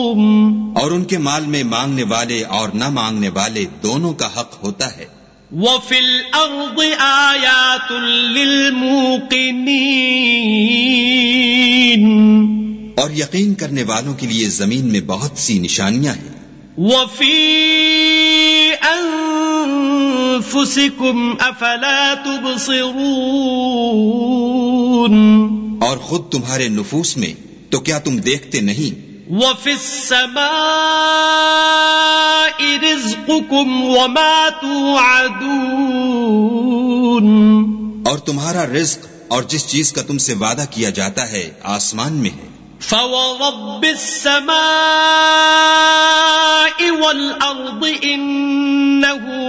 और उनके माल में मांगने वाले और न मांगने वाले दोनों का हक होता है। वफ़िल अर्ज़ि आयातुल लिलमुक़िनीन, और यकीन करने वालों के लिए जमीन में बहुत सी निशानियां हैं। वफ़ी अनफुसिकुम अफला तुबसिरून, और खुद तुम्हारे नुफूस में तो क्या तुम देखते नहीं। वफ़िस समाइ रिज़्क़ुकुम वमा तुअदून, और तुम्हारा रिज़्क़ और जिस चीज का तुमसे वादा किया जाता है आसमान में है। फ़वरब्बिस समाइ वल अर्ज़ि इन्नहु